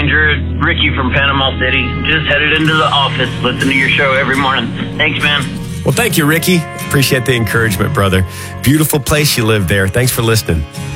stranger, Ricky from Panama City. Just headed into the office, listen to your show every morning. Thanks, man. Well, thank you, Ricky. Appreciate the encouragement, brother. Beautiful place you live there. Thanks for listening.